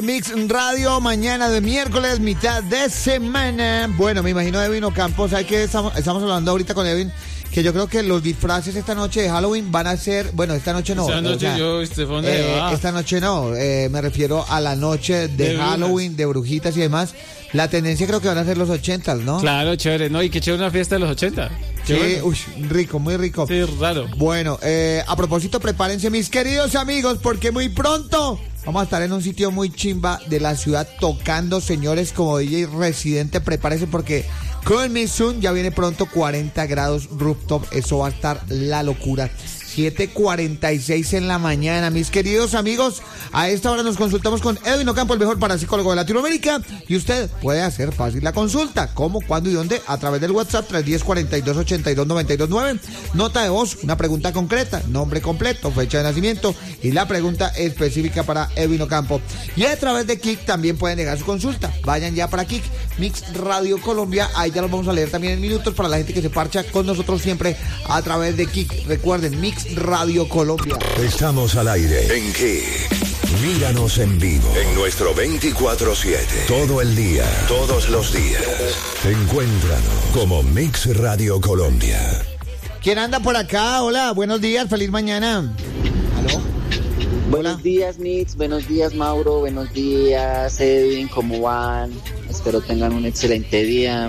Mix Radio, mañana de miércoles, mitad de semana. Bueno, me imagino Edwin Ocampo, ¿sabes qué? Estamos hablando ahorita con Edwin, que yo creo que los disfraces esta noche de Halloween van a ser, bueno, esta noche no. Esta noche esta noche no, me refiero a la noche de Halloween, de brujitas y demás. La tendencia creo que van a ser los 80, ¿no? Claro, chévere, ¿no? Y qué chévere una fiesta de los 80. Sí, bueno. Uy, rico, muy rico. Sí, raro. Bueno, a propósito, prepárense mis queridos amigos, porque muy pronto vamos a estar en un sitio muy chimba de la ciudad tocando, señores, como DJ residente. Prepárense porque Call Me Soon ya viene pronto, 40 grados rooftop. Eso va a estar la locura. 7:46 en la mañana, mis queridos amigos. A esta hora nos consultamos con Edwin Ocampo, el mejor parapsicólogo de Latinoamérica. Y usted puede hacer fácil la consulta. ¿Cómo, cuándo y dónde? A través del WhatsApp 310-4282-9229. Nota de voz, una pregunta concreta, nombre completo, fecha de nacimiento y la pregunta específica para Edwin Ocampo. Y a través de Kik también pueden dejar su consulta. Vayan ya para Kik, Mix Radio Colombia. Ahí ya los vamos a leer también en minutos para la gente que se parcha con nosotros siempre a través de Kik. Recuerden, Mix Radio Colombia. Estamos al aire en Kik. Míranos en vivo en nuestro 24/7. Todo el día, todos los días. Encuéntranos como Mix Radio Colombia. ¿Quién anda por acá? Hola, buenos días, feliz mañana. ¿Aló? Buenos días, Mix, buenos días, Mauro, buenos días, Edwin, ¿cómo van? Espero tengan un excelente día.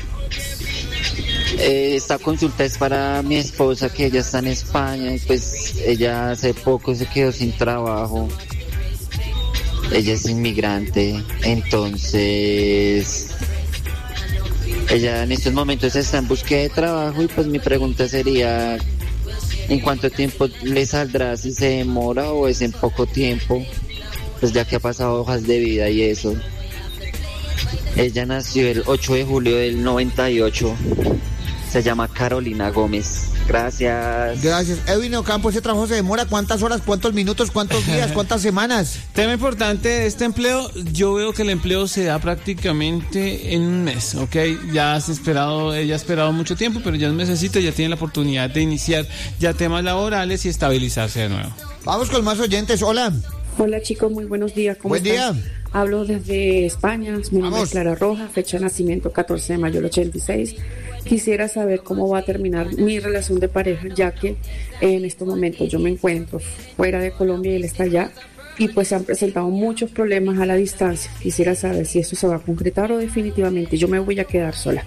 Esta consulta es para mi esposa, que ella está en España y pues ella hace poco se quedó sin trabajo. Ella es inmigrante, entonces ella en estos momentos está en búsqueda de trabajo y pues mi pregunta sería: ¿en cuánto tiempo le saldrá, si se demora o es en poco tiempo? Pues ya que ha pasado hojas de vida y eso. Ella nació el 8 de julio del 98. Se llama Carolina Gómez. Gracias. Gracias. Edwin Ocampo, ¿ese trabajo se demora cuántas horas, cuántos minutos, cuántos días, cuántas semanas? Tema importante de este empleo, yo veo que el empleo se da prácticamente en un mes, ¿ok? Ella ha esperado mucho tiempo, pero ya un mesecito ya tiene la oportunidad de iniciar ya temas laborales y estabilizarse de nuevo. Vamos con más oyentes. Hola. Hola chicos, muy buenos días. ¿Cómo Buen están? día. Hablo desde España, mi nombre es Clara Roja, fecha de nacimiento 14 de mayo del 86. Quisiera saber cómo va a terminar mi relación de pareja, ya que en este momento yo me encuentro fuera de Colombia y él está allá, y pues se han presentado muchos problemas a la distancia. Quisiera saber si esto se va a concretar o definitivamente yo me voy a quedar sola.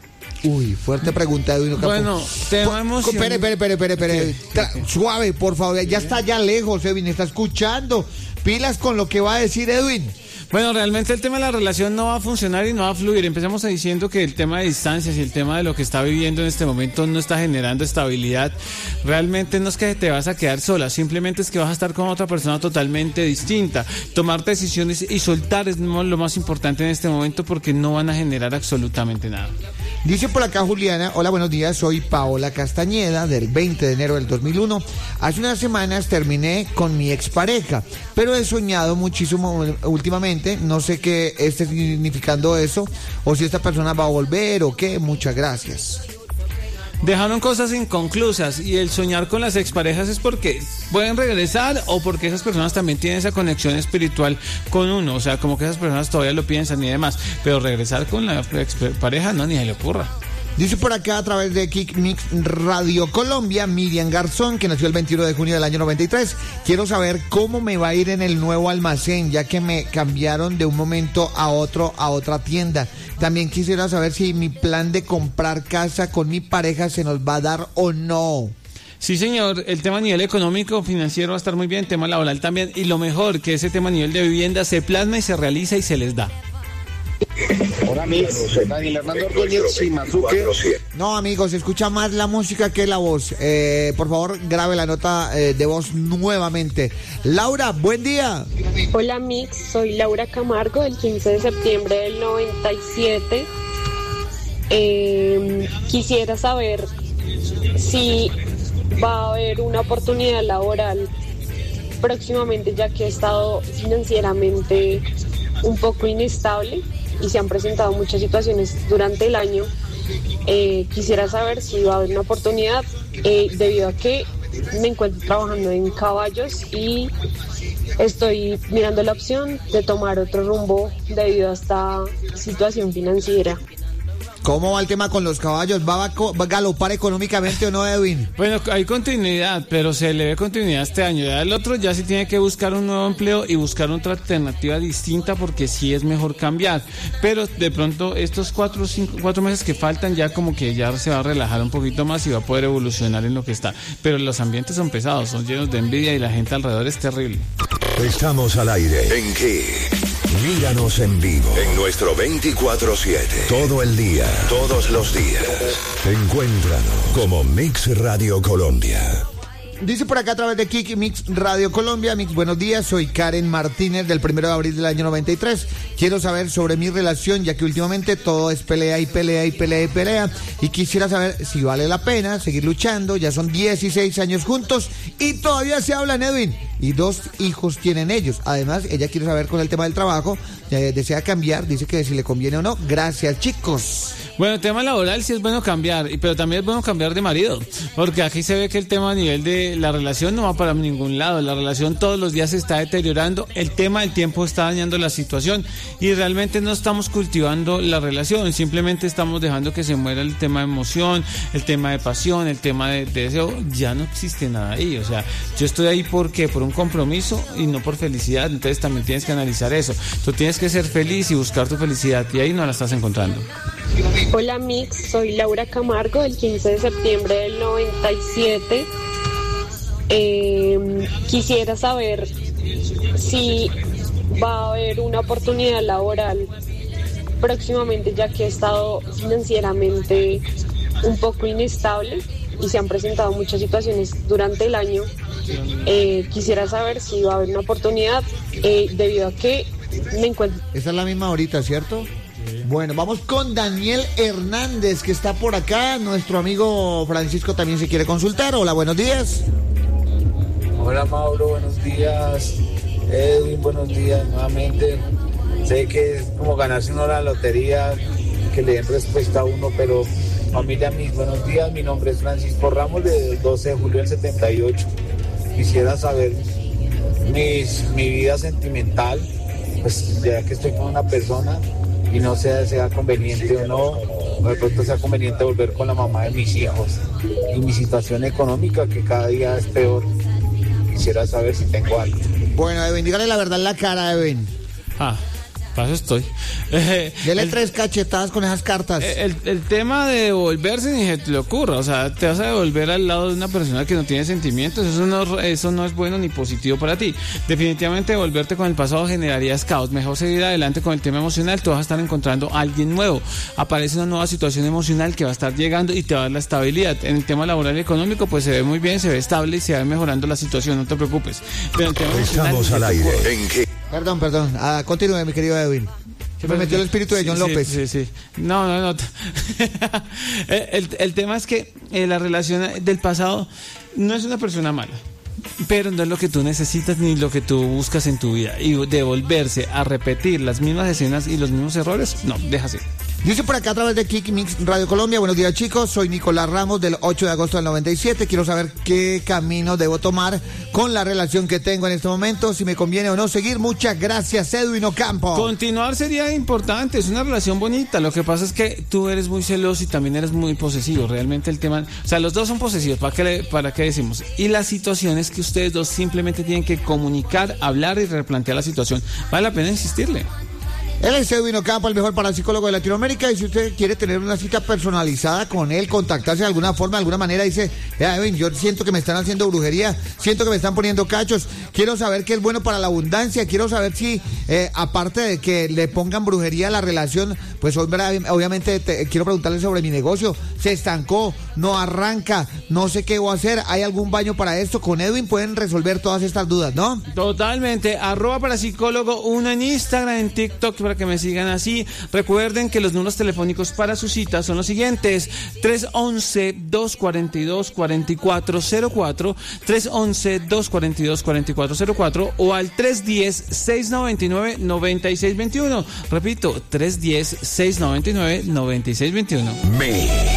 Uy, fuerte pregunta, Edwin Ocampo. Bueno, tema emocional. Espere. Suave, por favor. Ya está allá lejos, Edwin, está escuchando. Pilas con lo que va a decir Edwin. Bueno, realmente el tema de la relación no va a funcionar y no va a fluir. Empecemos diciendo que el tema de distancias y el tema de lo que está viviendo en este momento no está generando estabilidad. Realmente no es que te vas a quedar sola, simplemente es que vas a estar con otra persona totalmente distinta. Tomar decisiones y soltar es lo más importante en este momento, porque no van a generar absolutamente nada. Dice por acá Juliana: hola, buenos días, soy Paola Castañeda, del 20 de enero del 2001. Hace unas semanas terminé con mi expareja, pero he soñado muchísimo últimamente. No sé qué esté significando eso, o si esta persona va a volver o qué. Muchas gracias. Dejaron cosas inconclusas, y el soñar con las exparejas es porque pueden regresar o porque esas personas también tienen esa conexión espiritual con uno, o sea, como que esas personas todavía lo piensan y demás, pero regresar con la expareja no, ni se le ocurra. Dice por acá a través de Kik Mix Radio Colombia, Miriam Garzón, que nació el 21 de junio del año 93. Quiero saber cómo me va a ir en el nuevo almacén, ya que me cambiaron de un momento a otro a otra tienda. También quisiera saber si mi plan de comprar casa con mi pareja se nos va a dar o no. Sí, señor, el tema a nivel económico, financiero va a estar muy bien, tema laboral también, y lo mejor, que ese tema a nivel de vivienda se plasma y se realiza y se les da. Hola, Mix, Daniel Hernando Ordóñez, Shimazuke. No, amigos, se escucha más la música que la voz. Por favor, grabe la nota de voz nuevamente. Laura, buen día. Hola, Mix, soy Laura Camargo, del 15 de septiembre del 97. Quisiera saber si va a haber una oportunidad laboral próximamente, ya que he estado financieramente un poco inestable y se han presentado muchas situaciones durante el año. Quisiera saber si va a haber una oportunidad, debido a que me encuentro trabajando en caballos y estoy mirando la opción de tomar otro rumbo debido a esta situación financiera. ¿Cómo va el tema con los caballos? ¿Va a galopar económicamente o no, Edwin? Bueno, hay continuidad, pero se le ve continuidad este año. Ya el otro ya sí tiene que buscar un nuevo empleo y buscar otra alternativa distinta porque sí es mejor cambiar. Pero de pronto estos 4 meses que faltan ya como que ya se va a relajar un poquito más y va a poder evolucionar en lo que está. Pero los ambientes son pesados, son llenos de envidia y la gente alrededor es terrible. Estamos al aire. ¿En qué? Míranos en vivo en nuestro 24/7. Todo el día, todos los días. Encuéntranos como Mix Radio Colombia. Dice por acá a través de Kiki Mix Radio Colombia. Mix, buenos días, soy Karen Martínez del 1 de abril del año 93. Quiero saber sobre mi relación, ya que últimamente todo es pelea y pelea y pelea y pelea. Y quisiera saber si vale la pena seguir luchando. Ya son 16 años juntos y todavía se hablan, Edwin. Y 2 hijos tienen ellos. Además, ella quiere saber con el tema del trabajo. Desea cambiar, dice que si le conviene o no. Gracias, chicos. Bueno, el tema laboral sí es bueno cambiar, pero también es bueno cambiar de marido, porque aquí se ve que el tema a nivel de la relación no va para ningún lado, la relación todos los días se está deteriorando, el tema del tiempo está dañando la situación y realmente no estamos cultivando la relación, simplemente estamos dejando que se muera el tema de emoción, el tema de pasión, el tema de deseo, ya no existe nada ahí, o sea, yo estoy ahí porque por un compromiso y no por felicidad, entonces también tienes que analizar eso, tú tienes que ser feliz y buscar tu felicidad y ahí no la estás encontrando. Hola Mix, soy Laura Camargo del 15 de septiembre del 97. Quisiera saber si va a haber una oportunidad laboral próximamente, ya que he estado financieramente un poco inestable y se han presentado muchas situaciones durante el año. Quisiera saber si va a haber una oportunidad debido a que me encuentro... Esa es la misma ahorita, ¿cierto? Bueno, vamos con Daniel Hernández, que está por acá. Nuestro amigo Francisco también se quiere consultar. Hola, buenos días. Hola, Mauro, buenos días. Edwin, buenos días nuevamente. Sé que es como ganarse uno la lotería, que le den respuesta a uno, pero familia, mis buenos días. Mi nombre es Francisco Ramos, del 12 de julio del 78. Quisiera saber mi vida sentimental, pues ya que estoy con una persona y no sé si sea conveniente o no, o de pronto sea conveniente volver con la mamá de mis hijos. Y mi situación económica, que cada día es peor. Quisiera saber si tengo algo. Bueno, Edwin, dígale la verdad en la cara, Edwin. Para eso estoy. Dele 3 cachetadas con esas cartas. El tema de devolverse ni se te le ocurra. O sea, te vas a devolver al lado de una persona que no tiene sentimientos. Eso no es bueno ni positivo para ti. Definitivamente devolverte con el pasado generaría caos. Mejor seguir adelante con el tema emocional. Tú vas a estar encontrando a alguien nuevo. Aparece una nueva situación emocional que va a estar llegando y te va a dar la estabilidad. En el tema laboral y económico, pues se ve muy bien, se ve estable y se va mejorando la situación. No te preocupes. Pero el tema Estamos al aire. ¿En qué? Perdón. Continúe, mi querido Edwin. Se me metió el espíritu de John López. Sí. No. El tema es que la relación del pasado no es una persona mala, pero no es lo que tú necesitas ni lo que tú buscas en tu vida. Y devolverse a repetir las mismas escenas y los mismos errores, no, déjase. Dice por acá a través de Kiki Mix Radio Colombia. Buenos días, chicos, soy Nicolás Ramos del 8 de agosto del 97. Quiero saber qué camino debo tomar con la relación que tengo en este momento, si me conviene o no seguir. Muchas gracias, Edwin Ocampo. Continuar sería importante, es una relación bonita. Lo que pasa es que tú eres muy celoso y también eres muy posesivo. Realmente el tema, o sea, los dos son posesivos, ¿para qué decimos? Y la situación es que ustedes dos simplemente tienen que comunicar, hablar y replantear la situación. Vale la pena insistirle. Él es Edwin Ocampo, el mejor parapsicólogo de Latinoamérica, y si usted quiere tener una cita personalizada con él, contactarse de alguna forma, de alguna manera, dice, Edwin, yo siento que me están haciendo brujería, siento que me están poniendo cachos, quiero saber qué es bueno para la abundancia, quiero saber si, aparte de que le pongan brujería a la relación, pues obviamente quiero preguntarle sobre mi negocio, se estancó, no arranca, no sé qué voy a hacer, ¿hay algún baño para esto? Con Edwin pueden resolver todas estas dudas, ¿no? Totalmente, @parapsicólogo1 en Instagram, en TikTok, para que me sigan así. Recuerden que los números telefónicos para su cita son los siguientes: 311-242-4404, 311-242-4404 o al 310-699-9621. Repito, 310-699-9621.